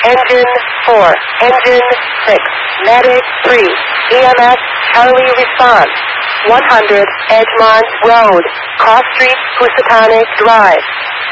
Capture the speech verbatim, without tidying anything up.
Engine four, Engine six, Medic three, E M S Charlie response. one hundred Edgemont Road, Cross Street, Housatonic Drive.